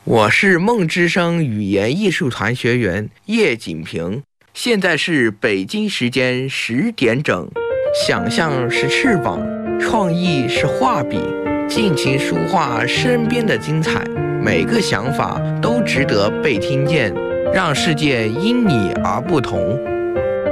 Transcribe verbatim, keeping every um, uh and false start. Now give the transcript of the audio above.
我是梦之声语言艺术团学员叶锦平，现在是北京时间十点整。想象是翅膀，创意是画笔，尽情抒画身边的精彩，每个想法都值得被听见，让世界因你而不同。